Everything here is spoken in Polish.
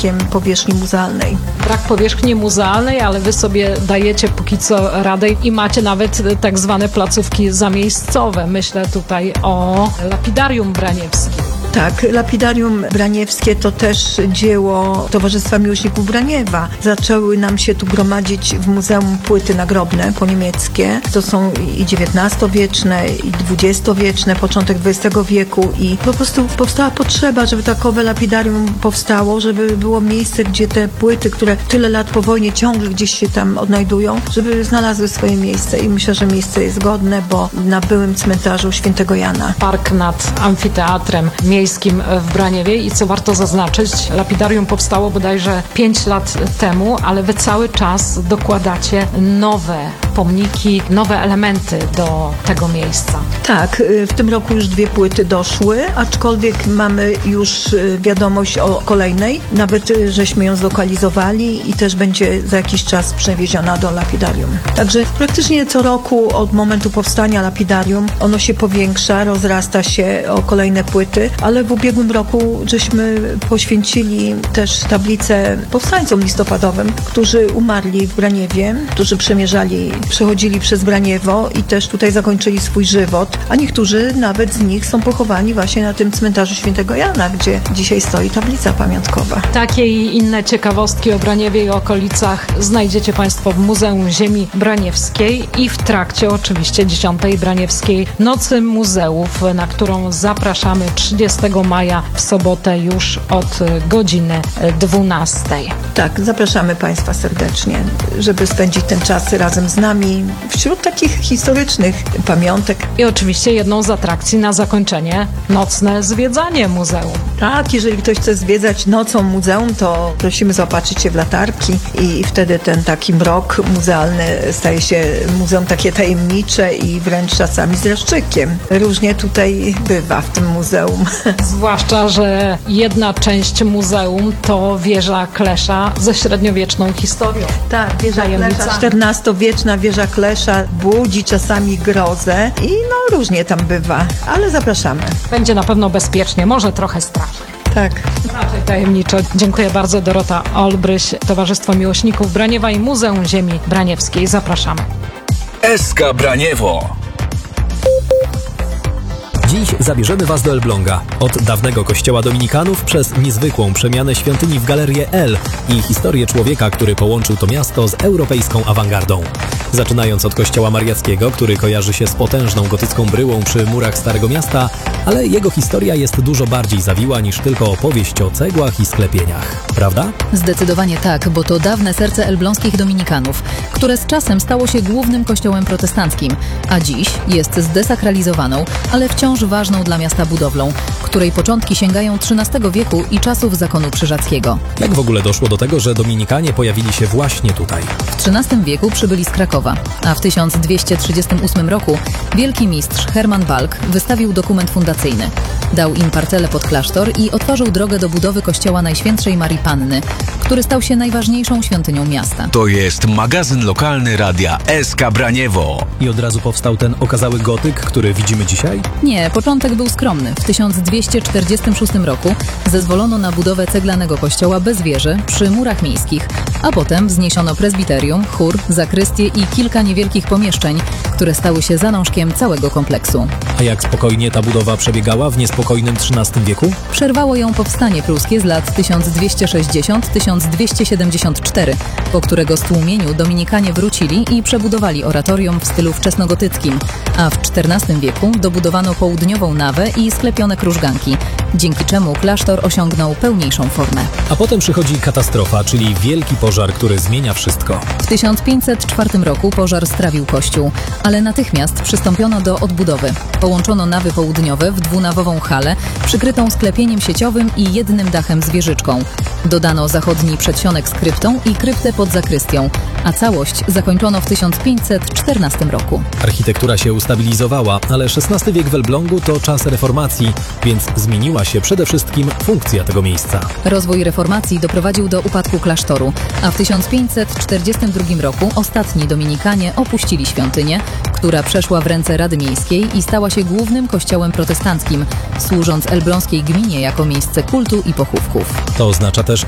powierzchni muzealnej. Brak powierzchni muzealnej, ale wy sobie dajecie póki co radę i macie nawet tak zwane placówki zamiejscowe. Myślę tutaj o Lapidarium Braniewskim. Tak, Lapidarium Braniewskie to też dzieło Towarzystwa Miłośników Braniewa. Zaczęły nam się tu gromadzić w muzeum płyty nagrobne po-niemieckie. To są i XIX-wieczne, i XX-wieczne, początek XX wieku i po prostu powstała potrzeba, żeby takowe lapidarium powstało, żeby było miejsce, gdzie te płyty, które tyle lat po wojnie ciągle gdzieś się tam odnajdują, żeby znalazły swoje miejsce i myślę, że miejsce jest godne, bo na byłym cmentarzu Świętego Jana. Park nad amfiteatrem miejskim w Braniewie i co warto zaznaczyć, lapidarium powstało bodajże 5 lat temu, ale wy cały czas dokładacie nowe pomniki, nowe elementy do tego miejsca. Tak, w tym roku już 2 płyty doszły, aczkolwiek mamy już wiadomość o kolejnej. Nawet żeśmy ją zlokalizowali i też będzie za jakiś czas przewieziona do lapidarium. Także praktycznie co roku od momentu powstania lapidarium ono się powiększa, rozrasta się o kolejne płyty, ale w ubiegłym roku żeśmy poświęcili też tablicę powstańcom listopadowym, którzy umarli w Braniewie, którzy przechodzili przez Braniewo i też tutaj zakończyli swój żywot, a niektórzy nawet z nich są pochowani właśnie na tym cmentarzu Świętego Jana, gdzie dzisiaj stoi tablica pamiątkowa. Takie i inne ciekawostki o Braniewie i okolicach znajdziecie Państwo w Muzeum Ziemi Braniewskiej i w trakcie oczywiście 10. Braniewskiej Nocy Muzeów, na którą zapraszamy 30 maja w sobotę już od godziny 12. Tak, zapraszamy Państwa serdecznie, żeby spędzić ten czas razem z nami wśród takich historycznych pamiątek. I oczywiście jedną z atrakcji na zakończenie nocne zwiedzanie muzeum. Tak, jeżeli ktoś chce zwiedzać nocą muzeum, to prosimy zaopatrzyć się w latarki i wtedy ten taki mrok muzealny staje się muzeum takie tajemnicze i wręcz czasami z dreszczykiem. Różnie tutaj bywa w tym muzeum. Zwłaszcza, że jedna część muzeum to wieża Klesza ze średniowieczną historią. Tak, wieża Klesza, XIV-wieczna wieża Klesza budzi czasami grozę i no różnie tam bywa, ale zapraszamy. Będzie na pewno bezpiecznie, może trochę strasznie. Tak. Raczej tajemniczo. Dziękuję bardzo. Dorota Olbryś, Towarzystwo Miłośników Braniewa i Muzeum Ziemi Braniewskiej. Zapraszamy. SK Braniewo. Dziś zabierzemy Was do Elbląga. Od dawnego kościoła dominikanów przez niezwykłą przemianę świątyni w Galerię L i historię człowieka, który połączył to miasto z europejską awangardą. Zaczynając od kościoła mariackiego, który kojarzy się z potężną gotycką bryłą przy murach Starego Miasta, ale jego historia jest dużo bardziej zawiła niż tylko opowieść o cegłach i sklepieniach. Prawda? Zdecydowanie tak, bo to dawne serce elbląskich dominikanów, które z czasem stało się głównym kościołem protestanckim, a dziś jest zdesakralizowaną, ale wciąż ważną dla miasta budowlą, której początki sięgają XIII wieku i czasów zakonu krzyżackiego. Jak w ogóle doszło do tego, że dominikanie pojawili się właśnie tutaj? W XIII wieku przybyli z Krakowa, a w 1238 roku wielki mistrz Herman Balk wystawił dokument fundacyjny. Dał im parcelę pod klasztor i otworzył drogę do budowy kościoła Najświętszej Marii Panny, który stał się najważniejszą świątynią miasta. To jest magazyn lokalny radia SK Braniewo. I od razu powstał ten okazały gotyk, który widzimy dzisiaj? Nie, początek był skromny. W 1246 roku zezwolono na budowę ceglanego kościoła bez wieży przy murach miejskich, a potem wzniesiono prezbiterium, chór, zakrystię i kilka niewielkich pomieszczeń, które stały się zanążkiem całego kompleksu. A jak spokojnie ta budowa przebiegała w niespokojnym XIII wieku? Przerwało ją powstanie pruskie z lat 1260-1274, po którego stłumieniu dominikanie wrócili i przebudowali oratorium w stylu wczesnogotyckim, a w XIV wieku dobudowano południową nawę i sklepione krużganki, dzięki czemu klasztor osiągnął pełniejszą formę. A potem przychodzi katastrofa, czyli wielki pożar, który zmienia wszystko. W 1504 roku pożar strawił kościół, ale natychmiast przystąpiono do odbudowy. Połączono nawy południowe w dwunawową halę, przykrytą sklepieniem sieciowym i jednym dachem z wieżyczką. Dodano zachodni przedsionek z kryptą i kryptę pod zakrystią, a całość zakończono w 1514 roku. Architektura się ustabilizowała, ale XVI wiek w Elblągu to czas reformacji, więc zmieniła się przede wszystkim funkcja tego miejsca. Rozwój reformacji doprowadził do upadku klasztoru, a w 1542 roku ostatni dominikanie opuścili świątynię, która przeszła w ręce Rady Miejskiej i stała się głównym kościołem protestanckim, służąc elbląskiej gminie jako miejsce kultu i pochówków. To oznacza też,